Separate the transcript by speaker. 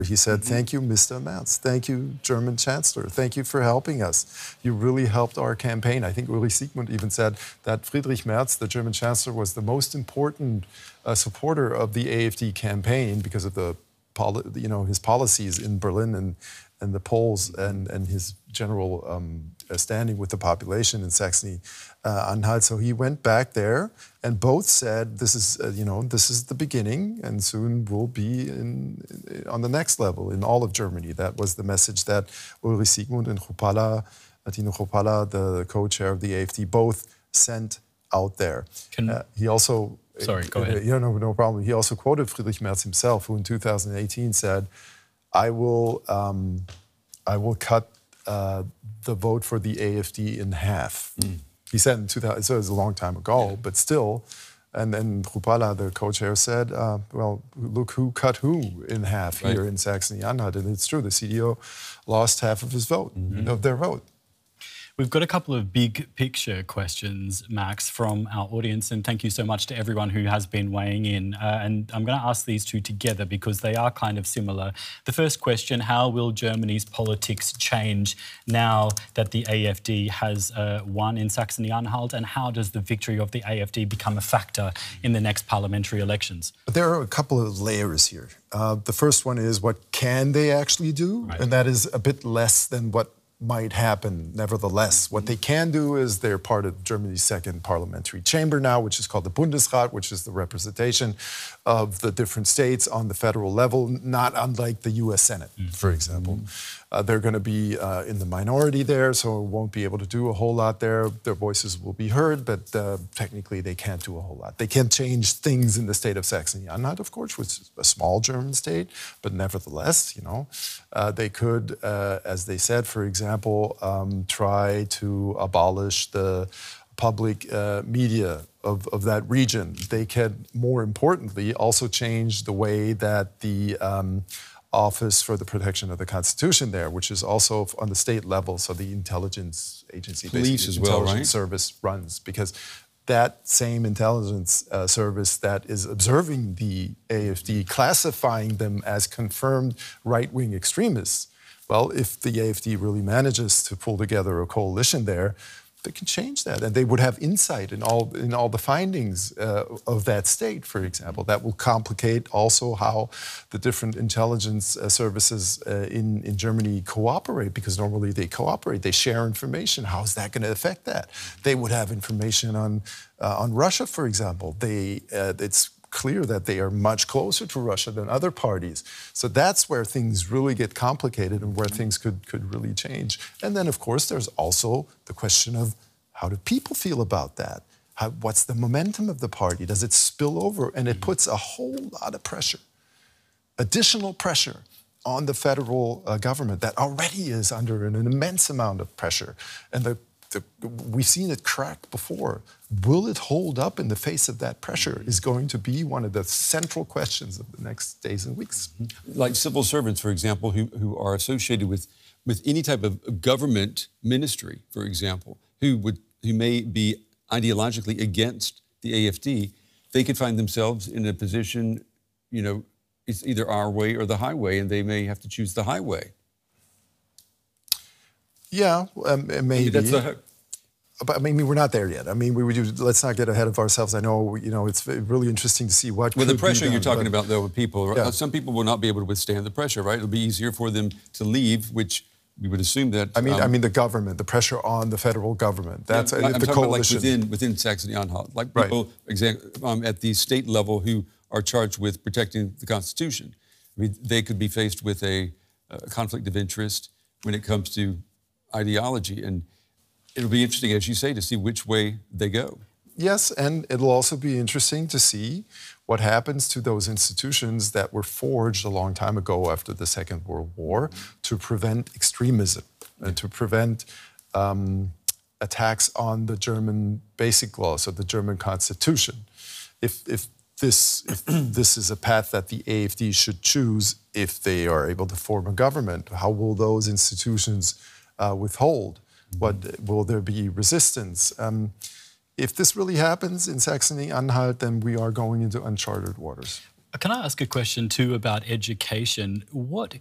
Speaker 1: He said, thank you, Mr. Merz. Thank you, German Chancellor. Thank you for helping us. You really helped our campaign. I think Ulrich Siegmund even said that Friedrich Merz, the German Chancellor, was the most important supporter of the AfD campaign because of the, his policies in Berlin and the polls and his general standing with the population in Saxony-Anhalt. So he went back there, and both said, "This is, this is the beginning, and soon we'll be on the next level in all of Germany." That was the message that Ulrich Siegmund and Tino Chrupalla, the co-chair of the AfD, both sent out there. He also.
Speaker 2: Sorry, go ahead.
Speaker 1: No problem. He also quoted Friedrich Merz himself, who in 2018 said, I will cut the vote for the AfD in half. He said in 2000, so it was a long time ago, but still. And then Chrupalla, the co-chair, said, well, look who cut who in half here in Saxony-Anhalt. And it's true, the CDU lost half of his vote, of their vote.
Speaker 2: We've got a couple of big picture questions, Max, from our audience, and thank you so much to everyone who has been weighing in. And I'm going to ask these two together because they are kind of similar. The first question, how will Germany's politics change now that the AfD has won in Saxony-Anhalt, and how does the victory of the AfD become a factor in the next parliamentary elections?
Speaker 1: There are a couple of layers here. The first one is what can they actually do? And that is a bit less than what might happen. Nevertheless, what they can do is they're part of Germany's second parliamentary chamber now, which is called the Bundesrat, which is the representation of the different states on the federal level, not unlike the US Senate, for example. They're going to be in the minority there, so won't be able to do a whole lot there. Their voices will be heard, but technically they can't do a whole lot. They can't change things in the state of Saxony-Anhalt, of course, which is a small German state, but nevertheless, they could, as they said, for example, try to abolish the public media of that region. They can, more importantly, also change the way that the Office for the Protection of the Constitution there, which is also on the state level, so the intelligence agency,
Speaker 3: police as well,
Speaker 1: intelligence service runs, because that same intelligence service that is observing the AfD, classifying them as confirmed right-wing extremists. Well, if the AfD really manages to pull together a coalition there, they can change that, and they would have insight in all the findings of that state, for example. That will complicate also how the different intelligence services in Germany cooperate, because normally they cooperate, they share information. How is that going to affect that? They would have information on Russia, for example. It's clear that they are much closer to Russia than other parties. So that's where things really get complicated and where things could really change. And then, of course, there's also the question of how do people feel about that? What's the momentum of the party? Does it spill over? And it puts a whole lot of pressure, additional pressure, on the federal government that already is under an immense amount of pressure. And we've seen it crack before. Will it hold up in the face of that pressure is going to be one of the central questions of the next days and weeks.
Speaker 3: Like civil servants, for example, who are associated with any type of government ministry, for example, who may be ideologically against the AfD, they could find themselves in a position, it's either our way or the highway, and they may have to choose the highway.
Speaker 1: Yeah, maybe. But I mean, we're not there yet. I mean, let's not get ahead of ourselves. I know, it's really interesting to see what.
Speaker 3: Well, the pressure you're talking about, though, with people, some people will not be able to withstand the pressure, right? It'll be easier for them to leave, which we would assume that.
Speaker 1: I mean, the government, the pressure on the federal government. That's
Speaker 3: I'm
Speaker 1: the
Speaker 3: talking
Speaker 1: coalition.
Speaker 3: about like within Saxony-Anhalt, like people at the state level who are charged with protecting the Constitution. I mean, they could be faced with a conflict of interest when it comes to ideology, and it'll be interesting, as you say, to see which way they go.
Speaker 1: Yes, and it'll also be interesting to see what happens to those institutions that were forged a long time ago after the Second World War to prevent extremism and to prevent attacks on the German basic laws, so the German Constitution. If this is a path that the AfD should choose if they are able to form a government, how will those institutions withhold? What will there be resistance? If this really happens in Saxony-Anhalt, then we are going into uncharted waters.
Speaker 2: Can I ask a question too about education? What